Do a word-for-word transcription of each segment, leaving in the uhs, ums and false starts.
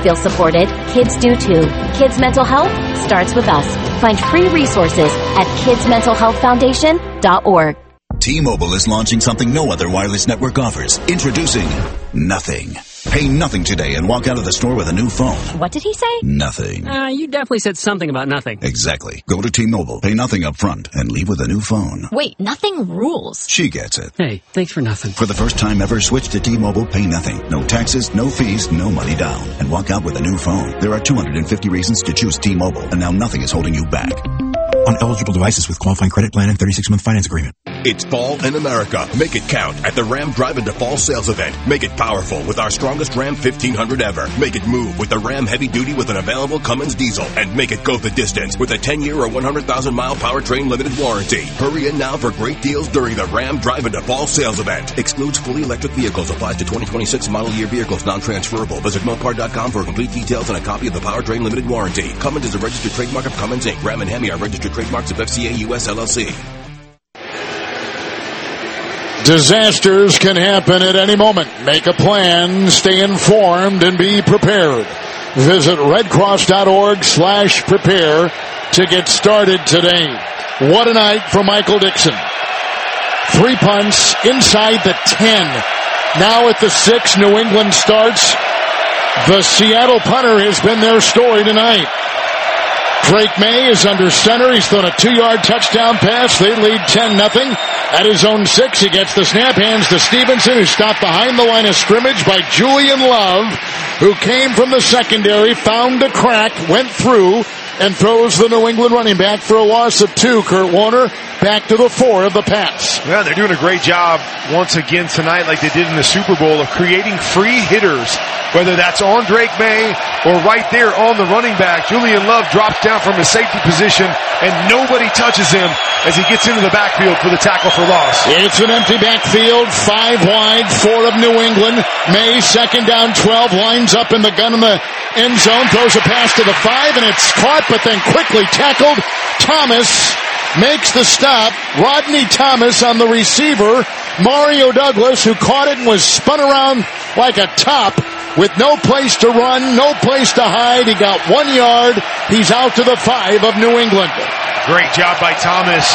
feel supported, kids do too. Kids' mental health starts with us. Find free resources at kids mental health foundation dot org. T-Mobile is launching something no other wireless network offers. Introducing Nothing. Pay nothing today and walk out of the store with a new phone. What did he say? Nothing. Uh, you definitely said something about nothing. Exactly. Go to T-Mobile, pay nothing up front, and leave with a new phone. Wait, nothing rules. She gets it. Hey, thanks for nothing. For the first time ever, switch to T-Mobile, pay nothing. No taxes, no fees, no money down. And walk out with a new phone. There are two hundred fifty reasons to choose T-Mobile, and now nothing is holding you back. On eligible devices with qualifying credit plan and thirty-six month finance agreement. It's fall in America. Make it count at the Ram Drive Into Fall sales event. Make it powerful with our strongest Ram fifteen hundred ever. Make it move with the Ram Heavy Duty with an available Cummins diesel. And make it go the distance with a ten year or one hundred thousand mile powertrain limited warranty. Hurry in now for great deals during the Ram Drive Into Fall sales event. Excludes fully electric vehicles. Applies to twenty twenty-six model year vehicles. Non-transferable. Visit Mopar dot com for complete details and a copy of the powertrain limited warranty. Cummins is a registered trademark of Cummins Incorporated. Ram and Hemi are registered trademarks of F C A U S L L C. Disasters can happen at any moment. Make a plan, stay informed, and be prepared. Visit redcross.org slash prepare to get started today. What a night for Michael Dixon. Three punts inside the ten. Now at the six, New England starts. The Seattle punter has been their story tonight. Drake May is under center. He's thrown a two-yard touchdown pass. They lead ten nothing. At his own six, he gets the snap, hands to Stevenson, who stopped behind the line of scrimmage by Julian Love, who came from the secondary, found a crack, went through, and throws the New England running back for a loss of two. Kurt Warner back to the four of the Pats. Yeah, they're doing a great job once again tonight, like they did in the Super Bowl, of creating free hitters, whether that's on Drake May or right there on the running back. Julian Love drops down from his safety position, and nobody touches him as he gets into the backfield for the tackle for loss. It's an empty backfield, five wide, four of New England. May, second down, twelve, lines up in the gun in the end zone, throws a pass to the five, and it's caught, but then quickly tackled. Thomas makes the stop. Rodney Thomas on the receiver. Mario Douglas, who caught it and was spun around like a top with no place to run, no place to hide. He got one yard. He's out to the five of New England. Great job by Thomas.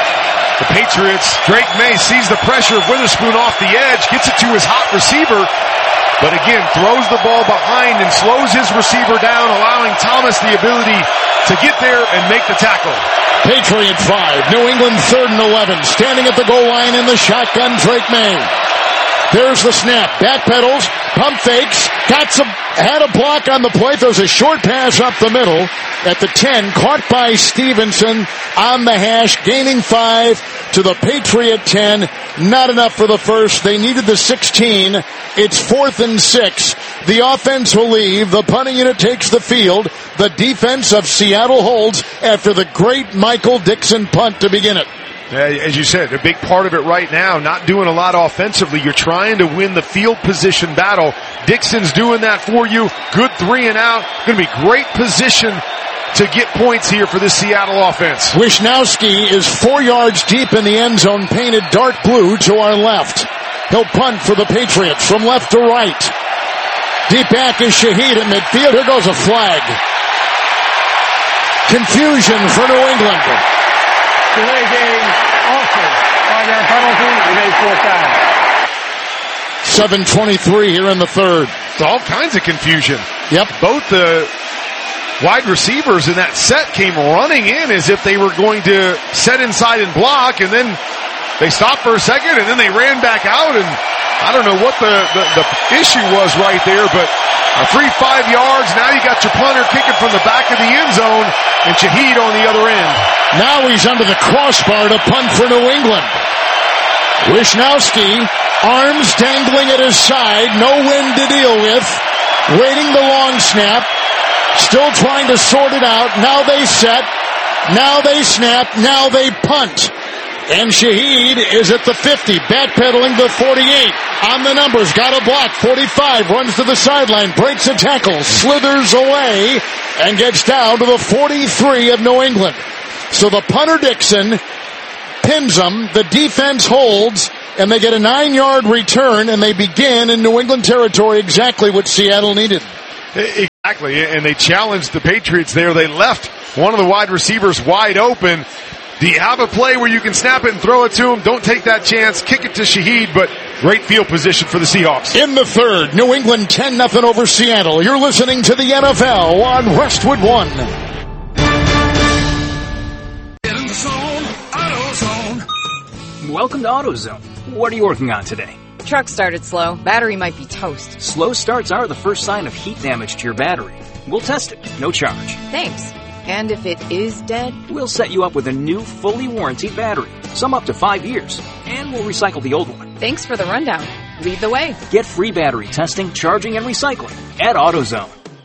The Patriots, Drake May sees the pressure of Witherspoon off the edge, gets it to his hot receiver, but again, throws the ball behind and slows his receiver down, allowing Thomas the ability to get there and make the tackle. Patriot five, New England third and eleven, standing at the goal line in the shotgun, Drake May. There's the snap, backpedals, pump fakes, got some, had a block on the play, throws a short pass up the middle at the ten, caught by Stevenson on the hash, gaining five to the Patriot ten. Not enough for the first. They needed the sixteen. It's fourth and six. The offense will leave. The punting unit takes the field. The defense of Seattle holds after the great Michael Dixon punt to begin it. As you said, a big part of it right now, not doing a lot offensively. You're trying to win the field position battle. Dixon's doing that for you. Good three and out. Going to be great position to get points here for this Seattle offense. Wisnowski is four yards deep in the end zone, painted dark blue to our left. He'll punt for the Patriots from left to right. Deep back is Shaheed at midfield. Here goes a flag. Confusion for New England. Delay game, awesome. Five-yard penalty, delay fourth down. seven twenty-three here in the third. It's all kinds of confusion. Yep. Both the wide receivers in that set came running in as if they were going to set inside and block, and then they stopped for a second, and then they ran back out, and I don't know what the, the, the issue was right there, but a free five yards. Now you got your punter kicking from the back of the end zone, and Shaheed on the other end. Now he's under the crossbar to punt for New England. Wisnowski, arms dangling at his side, no wind to deal with, waiting the long snap, still trying to sort it out. Now they set, now they snap, now they punt. And Shaheed is at the fifty, backpedaling to forty-eight. On the numbers, got a block, forty-five, runs to the sideline, breaks a tackle, slithers away, and gets down to the forty-three of New England. So the punter Dixon pins them, the defense holds, and they get a nine-yard return, and they begin in New England territory exactly what Seattle needed. Exactly Exactly, and they challenged the Patriots there. They left one of the wide receivers wide open. Do you have a play where you can snap it and throw it to him? Don't take that chance. Kick it to Shaheed, but great field position for the Seahawks. In the third, New England ten nothing over Seattle. You're listening to the N F L on Westwood One. Welcome to AutoZone. What are you working on today? Truck started slow. Battery might be toast. Slow starts are the first sign of heat damage to your battery. We'll test it. No charge. Thanks. And if it is dead? We'll set you up with a new, fully warranted battery. Some up to five years. And we'll recycle the old one. Thanks for the rundown. Lead the way. Get free battery testing, charging, and recycling at AutoZone.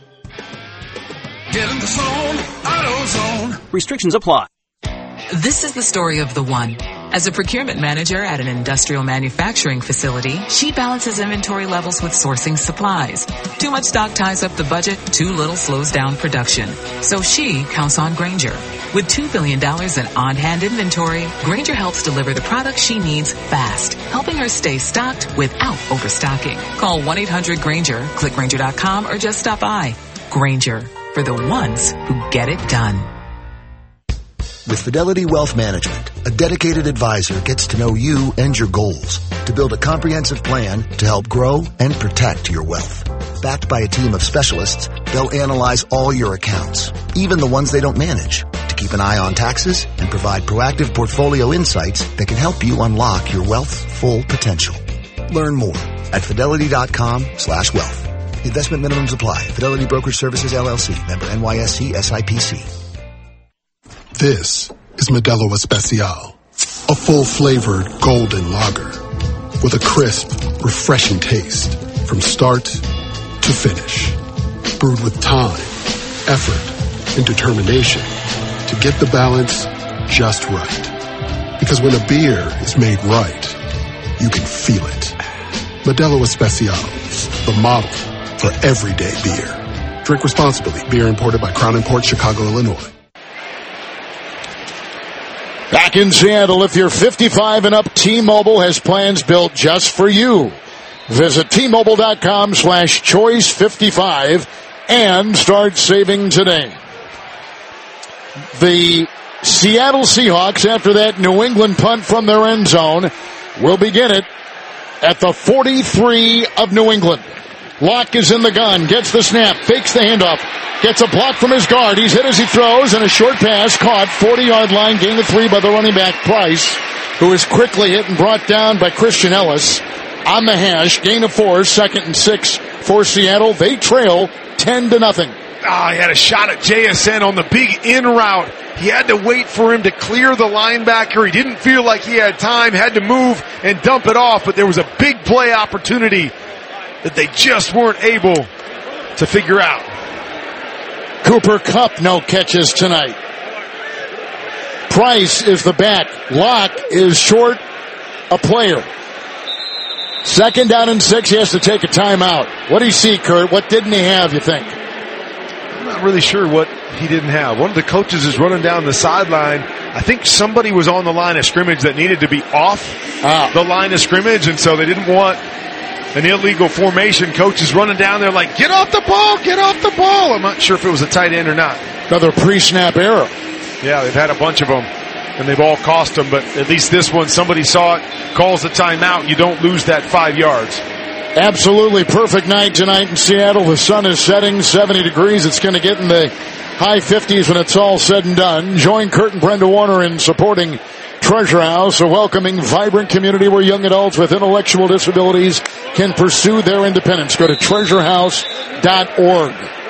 Get in the zone, AutoZone. Restrictions apply. This is the story of the one. As a procurement manager at an industrial manufacturing facility, she balances inventory levels with sourcing supplies. Too much stock ties up the budget, too little slows down production. So she counts on Grainger. With two billion dollars in on-hand inventory, Grainger helps deliver the products she needs fast, helping her stay stocked without overstocking. Call one eight hundred Grainger, click Grainger dot com, or just stop by. Grainger, for the ones who get it done. With Fidelity Wealth Management, a dedicated advisor gets to know you and your goals to build a comprehensive plan to help grow and protect your wealth. Backed by a team of specialists, they'll analyze all your accounts, even the ones they don't manage, to keep an eye on taxes and provide proactive portfolio insights that can help you unlock your wealth's full potential. Learn more at fidelity.com slash wealth. Investment minimums apply. Fidelity Brokerage Services, L L C. Member N Y S C S I P C. This is Modelo Especial, a full-flavored golden lager with a crisp, refreshing taste from start to finish. Brewed with time, effort, and determination to get the balance just right. Because when a beer is made right, you can feel it. Modelo Especial, the model for everyday beer. Drink responsibly. Beer imported by Crown Imports, Chicago, Illinois. Back in Seattle, if you're fifty-five and up, T-Mobile has plans built just for you. Visit T-Mobile.com slash choice 55 and start saving today. The Seattle Seahawks, after that New England punt from their end zone, will begin it at the forty-three of New England. Locke is in the gun, gets the snap, fakes the handoff, gets a block from his guard. He's hit as he throws, and a short pass caught, forty-yard line, gain of three by the running back Price, who is quickly hit and brought down by Christian Ellis. On the hash, gain of four, second and six for Seattle. They trail ten to nothing. Ah, oh, he had a shot at J S N on the big in route. He had to wait for him to clear the linebacker. He didn't feel like he had time, had to move and dump it off, but there was a big play opportunity that they just weren't able to figure out. Cooper Kupp, no catches tonight. Price is the back. Locke is short a player. Second down and six, he has to take a timeout. What do you see, Kurt? What didn't he have, you think? I'm not really sure what he didn't have. One of the coaches is running down the sideline. I think somebody was on the line of scrimmage that needed to be off ah. the line of scrimmage, and so they didn't want an illegal formation. Coach is running down there like, get off the ball, get off the ball. I'm not sure if it was a tight end or not. Another pre-snap error. Yeah, they've had a bunch of them, and they've all cost them, but at least this one, somebody saw it, calls the timeout, you don't lose that five yards. Absolutely perfect night tonight in Seattle. The sun is setting, seventy degrees. It's going to get in the high fifties when it's all said and done. Join Kurt and Brenda Warner in supporting Treasure House, a welcoming, vibrant community where young adults with intellectual disabilities can pursue their independence. Go to treasure house dot org.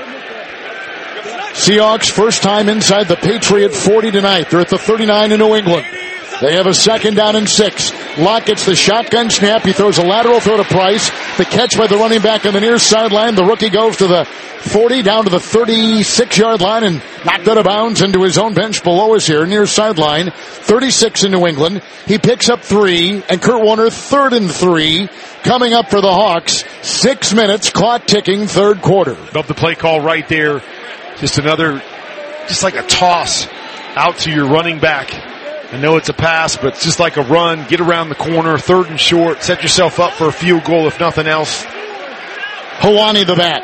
Seahawks first time inside the Patriot forty tonight. They're at the thirty-nine in New England. They have a second down and six. Locke gets the shotgun snap. He throws a lateral throw to Price. The catch by the running back on the near sideline. The rookie goes to the forty, down to the thirty-six-yard line, and knocked out of bounds into his own bench below us here, near sideline. thirty-six in New England. He picks up three, and Kurt Warner third and three. Coming up for the Hawks. Six minutes, clock ticking, third quarter. Love the play call right there. Just another, just like a toss out to your running back. I know it's a pass, but it's just like a run. Get around the corner, third and short. Set yourself up for a field goal, if nothing else. Hawani the back.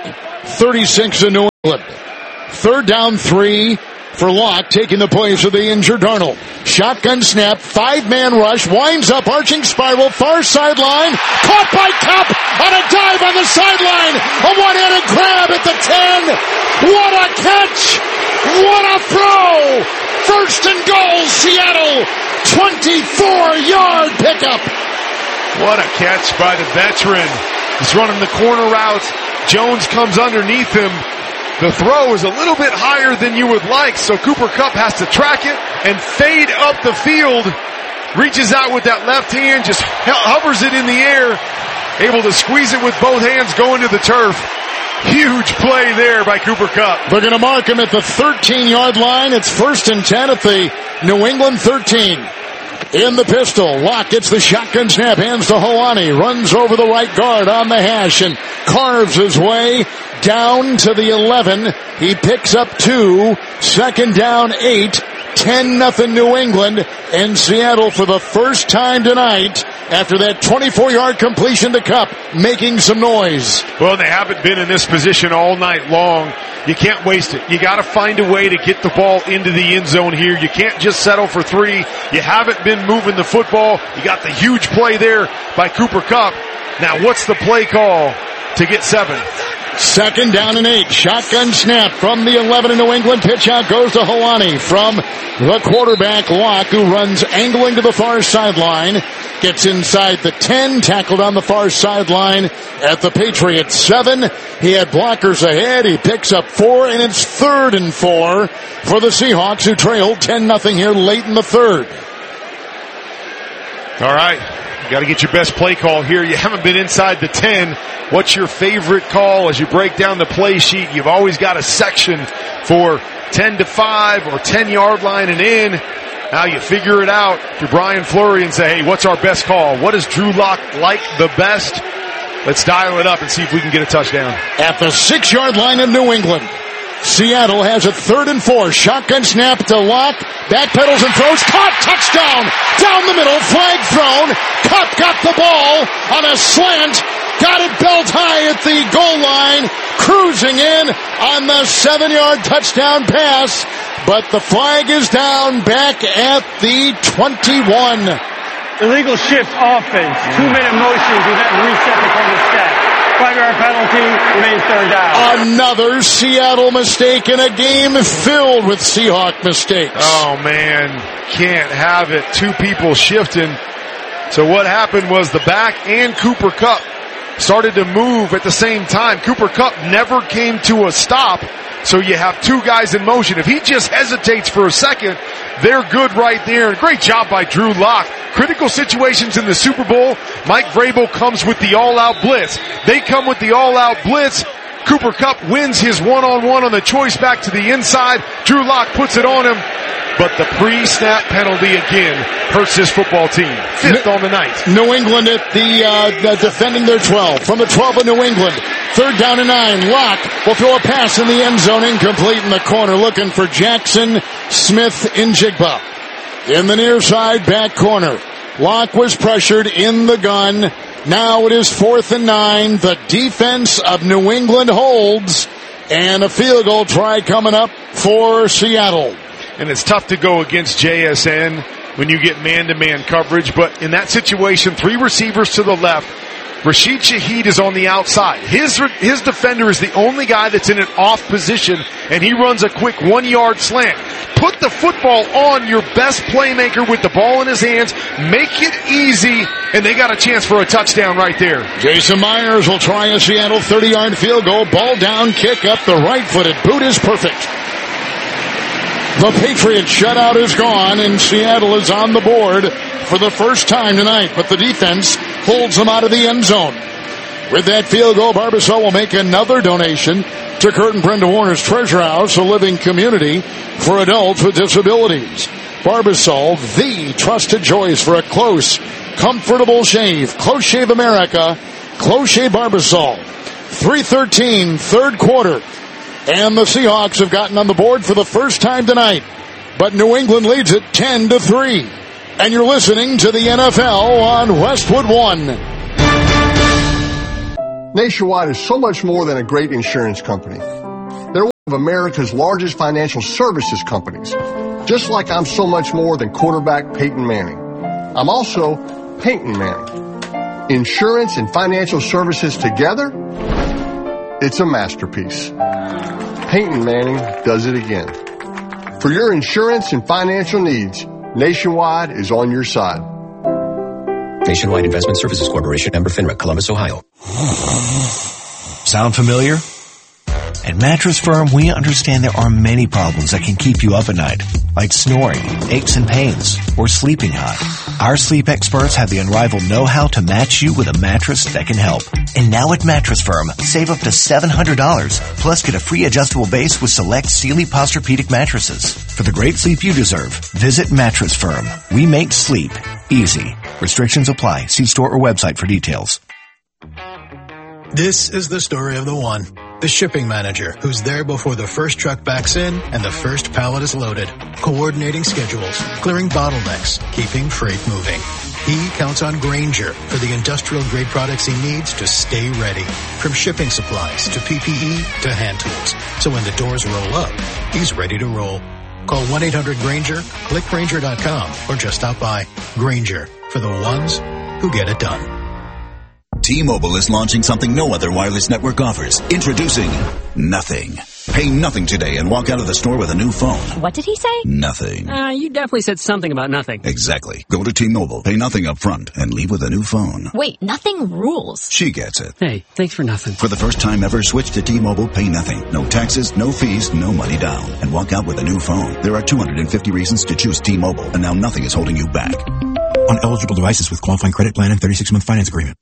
thirty-six in New England. Third down three for Locke, taking the place of the injured Darnold. Shotgun snap, five-man rush, winds up, arching spiral, far sideline, caught by Kupp on a dive on the sideline, a one-handed grab at the ten. What a catch! What a throw! First and goal, Seattle, twenty-four-yard pickup. What a catch by the veteran. He's running the corner route. Jones comes underneath him. The throw is a little bit higher than you would like, so Cooper Kupp has to track it and fade up the field. Reaches out with that left hand, just hovers it in the air, able to squeeze it with both hands, going to the turf. Huge play there by Cooper Kupp. They're going to mark him at the thirteen-yard line. It's first and ten at the New England thirteen. In the pistol, Locke gets the shotgun snap, hands to Helani, runs over the right guard on the hash and carves his way down to the eleven. He picks up two, second down eight, ten nothing New England, and Seattle for the first time tonight after that twenty-four-yard completion to Kupp, making some noise. Well, they haven't been in this position all night long. You can't waste it. You got to find a way to get the ball into the end zone here. You can't just settle for three. You haven't been moving the football. You got the huge play there by Cooper Kupp. Now, what's the play call to get seven? Second down and eight. Shotgun snap from the eleven in New England. Pitch out goes to Helani from the quarterback, Locke, who runs angling to the far sideline. Gets inside the ten, tackled on the far sideline at the Patriots seven. He had blockers ahead. He picks up four, and it's third and four for the Seahawks, who trailed ten nothing here late in the third. All right. You got to get your best play call here. You haven't been inside the ten. What's your favorite call as you break down the play sheet? You've always got a section for ten to five or ten-yard line and in. Now you figure it out to Brian Fleury and say, hey, what's our best call? What does Drew Lock like the best? Let's dial it up and see if we can get a touchdown. At the six-yard line of New England, Seattle has a third and four. Shotgun snap to Locke. Backpedals and throws. Caught. Touchdown. Down the middle. Flag thrown. Kupp got the ball on a slant. Got it belt high at the goal line. Cruising in on the seven-yard touchdown pass. But the flag is down back at the twenty-one. Illegal shift offense. Two-minute motion to reset the cover stat. Five-yard penalty, remains third down. Another Seattle mistake in a game filled with Seahawk mistakes. Oh, man. Can't have it. Two people shifting. So what happened was the back and Cooper Kupp started to move at the same time. Cooper Kupp never came to a stop. So you have two guys in motion. If he just hesitates for a second, they're good right there. Great job by Drew Lock. Critical situations in the Super Bowl. Mike Vrabel comes with the all-out blitz. They come with the all-out blitz. Cooper Kupp wins his one-on-one on the choice back to the inside. Drew Lock puts it on him. But the pre-snap penalty again hurts his football team. Fifth on the night. New England at the, uh, the defending their twelve. From the twelve of New England. Third down and nine. Locke will throw a pass in the end zone. Incomplete in the corner. Looking for Jackson Smith-Njigba. In the near side back corner. Locke was pressured in the gun. Now it is fourth and nine. The defense of New England holds. And a field goal try coming up for Seattle. And it's tough to go against J S N when you get man-to-man coverage. But in that situation, three receivers to the left. Rashid Shaheed is on the outside. His his defender is the only guy that's in an off position, and he runs a quick one-yard slant. Put the football on your best playmaker with the ball in his hands. Make it easy, and they got a chance for a touchdown right there. Jason Myers will try a Seattle thirty-yard field goal. Ball down, kick up. The right-footed boot is perfect. The Patriots shutout is gone, and Seattle is on the board for the first time tonight, but the defense holds them out of the end zone. With that field goal, Barbasol will make another donation to Kurt and Brenda Warner's Treasure House, a living community for adults with disabilities. Barbasol, the trusted choice for a close, comfortable shave. Close Shave America, Close Shave Barbasol. three thirteen, third quarter. And the Seahawks have gotten on the board for the first time tonight. But New England leads it ten to three. And you're listening to the N F L on Westwood One. Nationwide is so much more than a great insurance company. They're one of America's largest financial services companies. Just like I'm so much more than quarterback Peyton Manning. I'm also Peyton Manning. Insurance and financial services together, it's a masterpiece. Peyton Manning does it again. For your insurance and financial needs, Nationwide is on your side. Nationwide Investment Services Corporation, member FINRA, Columbus, Ohio. Sound familiar? At Mattress Firm, we understand there are many problems that can keep you up at night, like snoring, aches and pains, or sleeping hot. Our sleep experts have the unrivaled know-how to match you with a mattress that can help. And now at Mattress Firm, save up to seven hundred dollars, plus get a free adjustable base with select Sealy Posturepedic mattresses. For the great sleep you deserve, visit Mattress Firm. We make sleep easy. Restrictions apply. See store or website for details. This is the story of the one. The shipping manager, who's there before the first truck backs in and the first pallet is loaded, coordinating schedules, clearing bottlenecks, keeping freight moving. He counts on Grainger for the industrial-grade products he needs to stay ready. From shipping supplies to P P E to hand tools. So when the doors roll up, he's ready to roll. Call one eight hundred Grainger, click Grainger dot com, or just stop by. Grainger, for the ones who get it done. T-Mobile is launching something no other wireless network offers. Introducing Nothing. Pay nothing today and walk out of the store with a new phone. What did he say? Nothing. Uh, you definitely said something about nothing. Exactly. Go to T-Mobile, pay nothing up front, and leave with a new phone. Wait, nothing rules. She gets it. Hey, thanks for nothing. For the first time ever, switch to T-Mobile, pay nothing. No taxes, no fees, no money down. And walk out with a new phone. There are two hundred fifty reasons to choose T-Mobile, and now nothing is holding you back. On eligible devices with qualifying credit plan and thirty-six month finance agreement.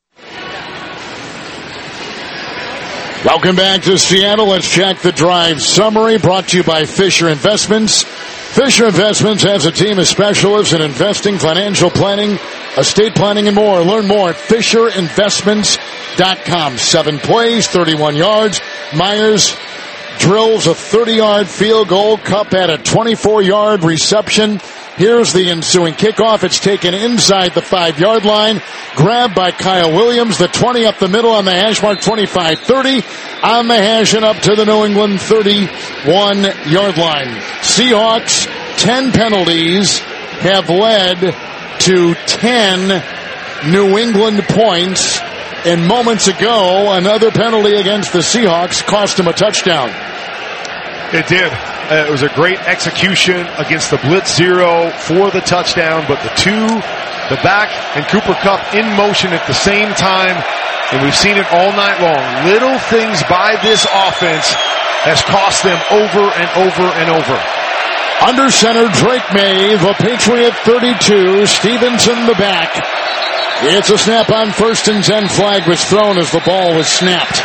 Welcome back to Seattle. Let's check the drive summary brought to you by Fisher Investments. Fisher Investments has a team of specialists in investing, financial planning, estate planning, and more. Learn more at fisher investments dot com. Seven plays, thirty-one yards. Myers drills a thirty-yard field goal. Cup had a twenty-four yard reception. Here's the ensuing kickoff. It's taken inside the five-yard line. Grabbed by Kyle Williams. The twenty up the middle on the hash mark, twenty-five thirty. On the hash and up to the New England thirty-one yard line. Seahawks, ten penalties, have led to ten New England points. And moments ago, another penalty against the Seahawks cost them a touchdown. It did. Uh, it was a great execution against the blitz zero for the touchdown, but the two, the back and Cooper Kupp in motion at the same time, and we've seen it all night long. Little things by this offense has cost them over and over and over. Under center, Drake May, the Patriot thirty-two, Stevenson the back. It's a snap on first and ten. Flag was thrown as the ball was snapped.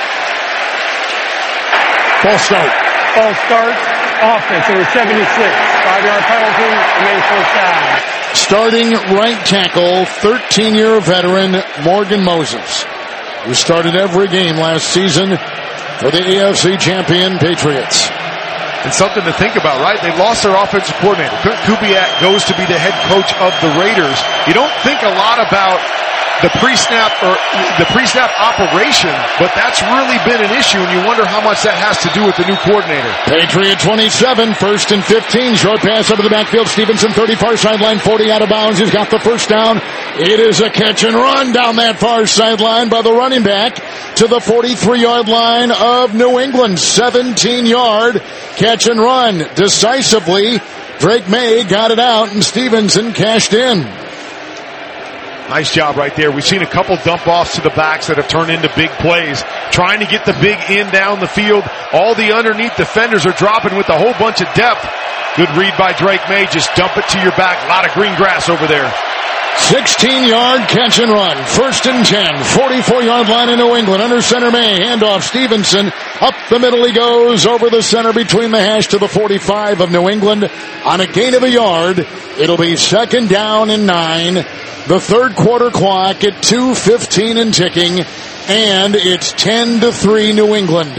False start. False start, offense, number seventy-six. Five-yard penalty, remains first down. Starting right tackle, thirteen-year veteran Morgan Moses, who started every game last season for the A F C champion Patriots. And something to think about, right? They lost their offensive coordinator. Kubiak goes to be the head coach of the Raiders. You don't think a lot about the pre-snap or the pre-snap operation, but that's really been an issue, and you wonder how much that has to do with the new coordinator. Patriot twenty-seven, first and fifteen, short pass over the backfield. Stevenson thirty, far sideline, forty out of bounds. He's got the first down. It is a catch and run down that far sideline by the running back to the forty-three yard line of New England. seventeen yard catch and run decisively. Drake May got it out, and Stevenson cashed in. Nice job right there. We've seen a couple dump-offs to the backs that have turned into big plays. Trying to get the big end down the field. All the underneath defenders are dropping with a whole bunch of depth. Good read by Drake May. Just dump it to your back. A lot of green grass over there. sixteen yard catch and run. First and ten. forty-four yard line in New England. Under center May. Handoff Stevenson. Up the middle he goes. Over the center between the hash to the forty-five of New England. On a gain of a yard. It'll be second down and nine. The third quarter clock at two fifteen and ticking. And it's ten to three New England.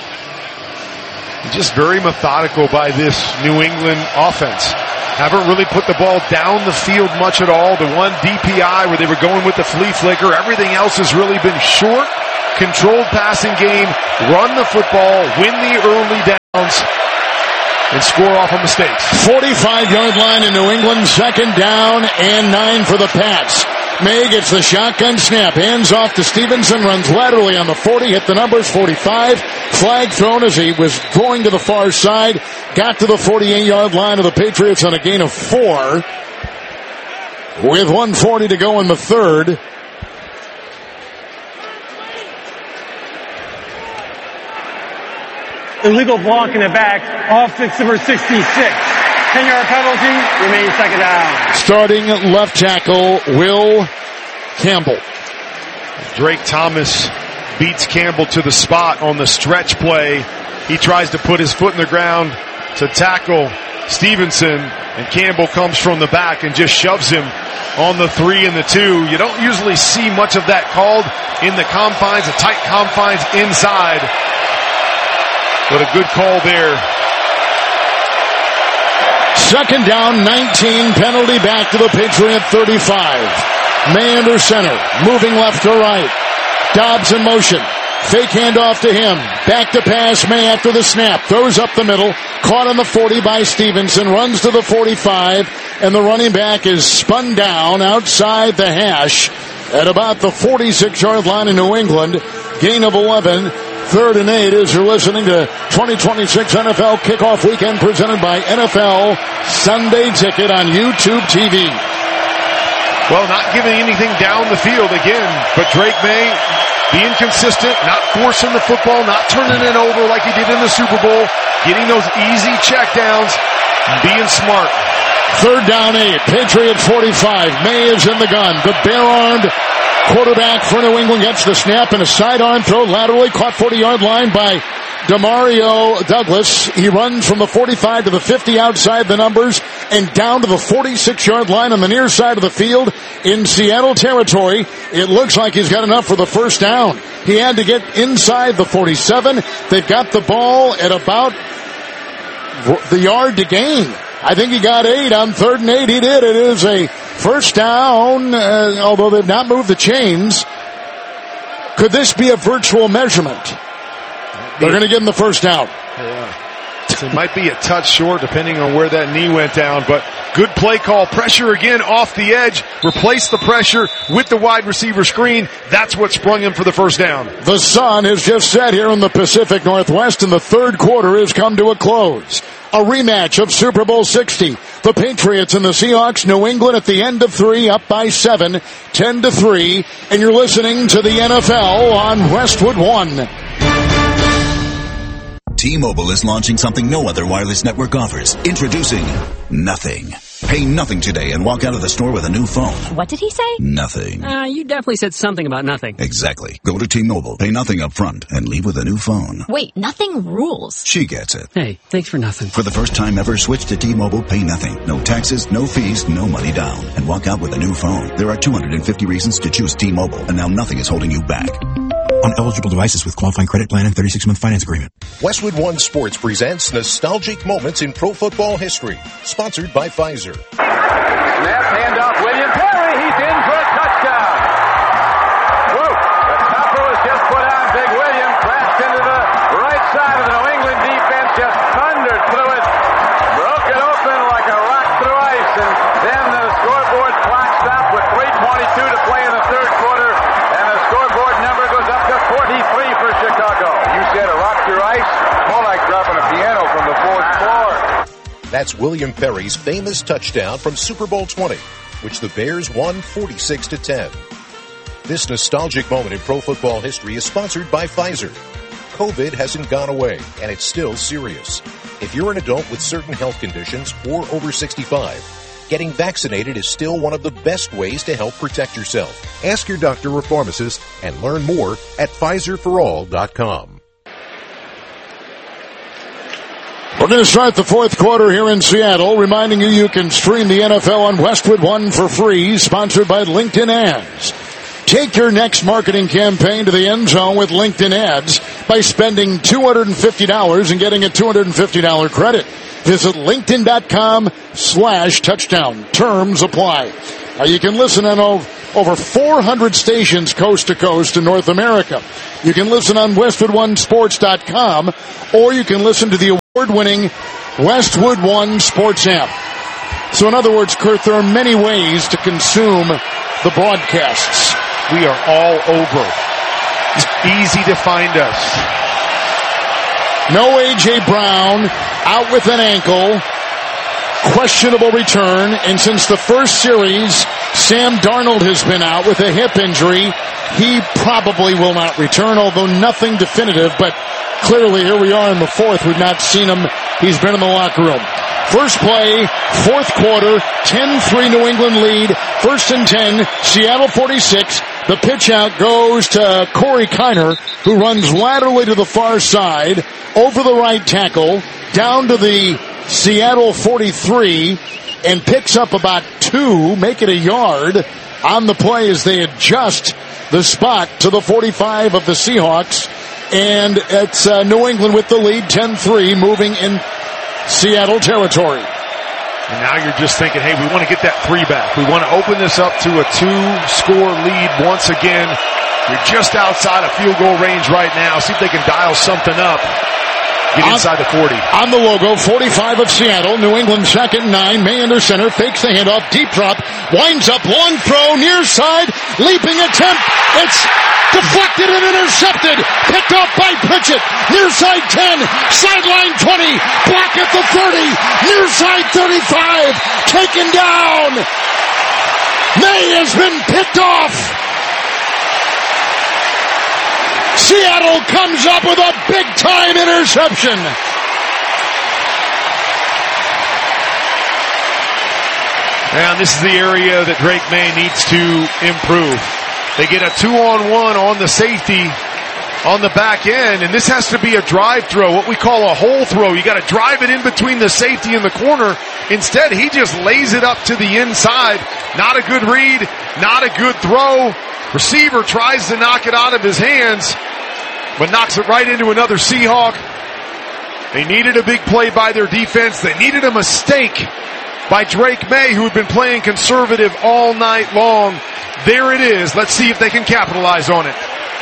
Just very methodical by this New England offense. Haven't really put the ball down the field much at all. The one D P I where they were going with the flea flicker. Everything else has really been short, controlled passing game, run the football, win the early downs, and score off of mistakes. forty-five-yard line in New England, second down and nine for the Pats. May gets the shotgun snap, hands off to Stevenson, runs laterally on the forty, hit the numbers, forty-five. Flag thrown as he was going to the far side, got to the forty-eight-yard line of the Patriots on a gain of four. With one forty to go in the third. Illegal block in the back, offense number sixty-six. ten-yard penalty, remains second down. Starting left tackle, Will Campbell. Drake Thomas beats Campbell to the spot on the stretch play. He tries to put his foot in the ground to tackle Stevenson, and Campbell comes from the back and just shoves him on the three and the two. You don't usually see much of that called in the confines, the tight confines inside. But a good call there. Second down, nineteen, penalty back to the Patriot thirty-five. May under center, moving left to right. Dobbs in motion. Fake handoff to him. Back to pass, May after the snap. Throws up the middle. Caught on the forty by Stevenson. Runs to the forty-five. And the running back is spun down outside the hash at about the forty-six-yard line in New England. Gain of eleven. Third and eight as you're listening to twenty twenty-six N F L Kickoff Weekend presented by N F L Sunday Ticket on YouTube T V. Well, not giving anything down the field again, but Drake May being consistent, not forcing the football, not turning it over like he did in the Super Bowl, getting those easy checkdowns, being smart. Third down eight, Patriot forty-five. May is in the gun. The bare-armed quarterback for New England gets the snap and a sidearm throw laterally, caught forty-yard line by Demario Douglas. He runs from the forty-five to the fifty outside the numbers and down to the forty-six-yard line on the near side of the field in Seattle territory. It looks like he's got enough for the first down. He had to get inside the forty-seven. They've got the ball at about the yard to gain. I think he got eight on third and eight. He did. It is a first down, uh, although they've not moved the chains. Could this be a virtual measurement? They're going to give him the first down. Yeah. So it might be a touch short depending on where that knee went down, but good play call. Pressure again off the edge. Replace the pressure with the wide receiver screen. That's what sprung him for the first down. The sun has just set here in the Pacific Northwest, and the third quarter has come to a close. A rematch of Super Bowl sixty. The Patriots and the Seahawks, New England at the end of three, up by seven, ten to three. And you're listening to the N F L on Westwood One. T-Mobile is launching something no other wireless network offers. Introducing Nothing. Pay nothing today and walk out of the store with a new phone. What did he say? Nothing. Uh, you definitely said something about nothing. Exactly. Go to T-Mobile, pay nothing up front, and leave with a new phone. Wait, nothing rules. She gets it. Hey, thanks for nothing. For the first time ever, switch to T-Mobile, pay nothing. No taxes, no fees, no money down. And walk out with a new phone. There are two hundred fifty reasons to choose T-Mobile, and now nothing is holding you back. On eligible devices with qualifying credit plan and thirty-six month finance agreement. Westwood One Sports presents Nostalgic Moments in Pro Football History. Sponsored by Pfizer. Snap, handoff, William Perry. He's in for a touchdown. Whoa, the tackle was just put on. Big William crashed into the right side of the New England defense, just thundered through it, broke it open like a rock through ice, and then the scoreboard clock stopped with three twenty-two to play in the third quarter, and the scoreboard number goes up to forty-three for Chicago. You said a rock through ice? More like dropping a piano from the fourth floor. That's William Perry's famous touchdown from Super Bowl twenty, which the Bears won forty-six to ten. This nostalgic moment in pro football history is sponsored by Pfizer. COVID hasn't gone away, and it's still serious. If you're an adult with certain health conditions or over sixty-five, getting vaccinated is still one of the best ways to help protect yourself. Ask your doctor or pharmacist and learn more at Pfizer for all dot com. We're going to start the fourth quarter here in Seattle, reminding you you can stream the N F L on Westwood One for free, sponsored by LinkedIn Ads. Take your next marketing campaign to the end zone with LinkedIn Ads by spending two hundred fifty dollars and getting a two hundred fifty dollars credit. Visit linkedin.com slash touchdown. Terms apply. Uh, you can listen on over four hundred stations coast to coast in North America. You can listen on Westwood One Sports dot com, or you can listen to the award-winning Westwood One Sports app. So in other words, Kurt, there are many ways to consume the broadcasts. We are all over. It's easy to find us. No A J. Brown, out with an ankle. Questionable return, and since the first series, Sam Darnold has been out with a hip injury. He probably will not return, although nothing definitive, but clearly here we are in the fourth. We've not seen him. He's been in the locker room. First play, fourth quarter, ten three New England lead, first and ten, Seattle forty-six. The pitch out goes to Corey Kiner, who runs laterally to the far side, over the right tackle, down to the Seattle forty-three, and picks up about two, make it a yard on the play as they adjust the spot to the forty-five of the Seahawks. And it's uh, New England with the lead, ten three, moving in Seattle territory. And now you're just thinking, hey, we want to get that three back. We want to open this up to a two-score lead once again. You're just outside of field goal range right now. See if they can dial something up. Get inside the forty. On the logo, forty-five of Seattle. New England second, nine. May under center, fakes the handoff, deep drop, winds up, long throw, near side, leaping attempt. It's deflected and intercepted. Picked off by Pritchett. Near side ten, sideline twenty, block at the thirty, near side thirty-five, taken down. May has been picked off. Seattle comes up with a big-time interception. And this is the area that Drake May needs to improve. They get a two-on-one on the safety on the back end, and this has to be a drive throw, what we call a hole throw. You got to drive it in between the safety and the corner. Instead, he just lays it up to the inside. Not a good read, not a good throw. Receiver tries to knock it out of his hands, but knocks it right into another Seahawk. They needed a big play by their defense. They needed a mistake by Drake May, who had been playing conservative all night long. There it is. Let's see if they can capitalize on it.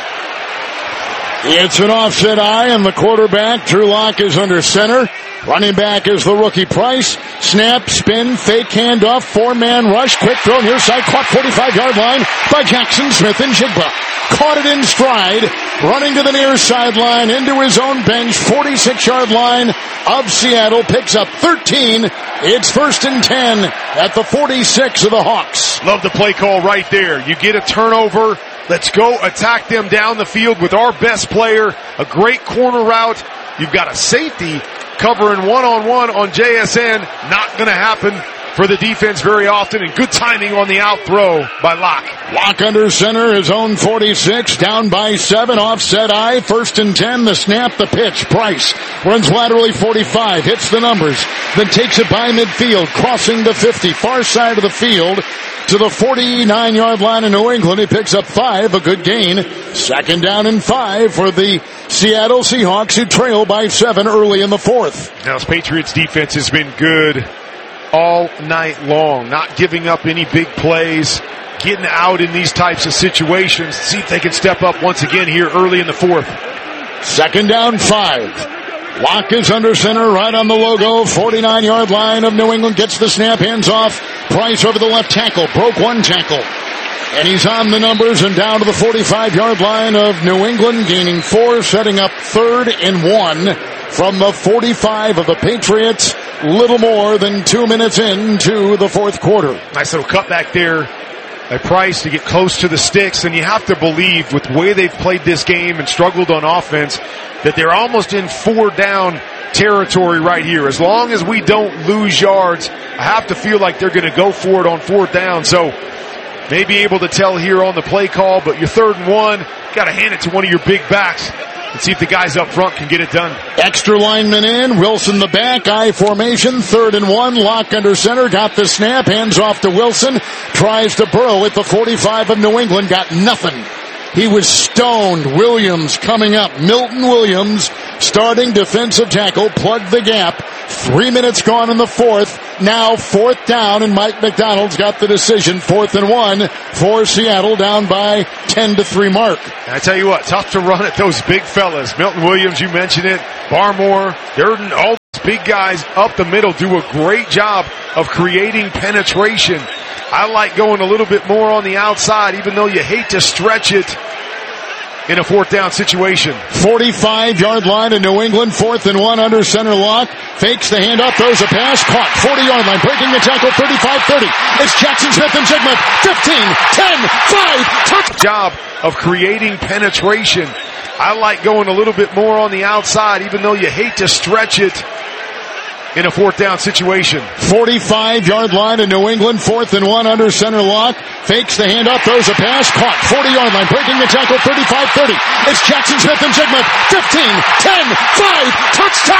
It's an offset eye, and the quarterback, Drew Lock, is under center. Running back is the rookie Price. Snap, spin, fake handoff, four-man rush, quick throw near side, caught forty-five-yard line by Jackson Smith and Jigba. Caught it in stride, running to the near sideline, into his own bench, forty-six-yard line of Seattle, picks up thirteen. It's first and ten at the forty-six of the Hawks. Love the play call right there. You get a turnover. Let's go attack them down the field with our best player. A great corner route. You've got a safety covering one-on-one on J S N. Not going to happen for the defense very often, and good timing on the out throw by Locke. Locke under center, his own forty-six, down by seven, offset eye, first and ten, the snap, the pitch. Price runs laterally forty-five, hits the numbers, then takes it by midfield, crossing the fifty, far side of the field to the forty-nine-yard line in New England. He picks up five, a good gain. Second down and five for the Seattle Seahawks, who trail by seven early in the fourth. Now, this Patriots defense has been good all night long, not giving up any big plays, getting out in these types of situations. See if they can step up once again here early in the fourth. Second down, five. Locke is under center, right on the logo, forty-nine-yard line of New England, gets the snap, hands off. Price over the left tackle, broke one tackle. And he's on the numbers and down to the forty-five-yard line of New England, gaining four, setting up third and one from the forty-five of the Patriots. Little more than two minutes into the fourth quarter. Nice little cutback there by Price to get close to the sticks, and you have to believe with the way they've played this game and struggled on offense that they're almost in four down territory right here. As long as we don't lose yards, I have to feel like they're going to go for it on fourth down. So maybe able to tell here on the play call, but you're third and one, got to hand it to one of your big backs and see if the guys up front can get it done. Extra lineman in, Wilson the back, I formation, third and one, Locke under center, got the snap, hands off to Wilson, tries to burrow at the forty-five of New England, got nothing. He was stoned. Williams coming up. Milton Williams, starting defensive tackle, plugged the gap. Three minutes gone in the fourth. Now fourth down, and Mike McDonald's got the decision. Fourth and one for Seattle, down by ten to three mark. And I tell you what, tough to run at those big fellas. Milton Williams, you mentioned it. Barmore, Durden, all these big guys up the middle do a great job of creating penetration. I like going a little bit more on the outside, even though you hate to stretch it in a fourth down situation. forty-five yard line in New England, fourth and one under center lock. Fakes the handoff, throws a pass, caught. forty yard line, breaking the tackle, thirty-five thirty. It's Jackson Smith and Jigma. fifteen, ten, five, touch. Job of creating penetration. I like going a little bit more on the outside, even though you hate to stretch it in a fourth down situation. forty-five yard line in New England, fourth and one under center lock. Fakes the handoff, throws a pass, caught. forty yard line, breaking the tackle, thirty-five thirty. It's Jackson Smith and Jigma. fifteen, ten, five, touchdown.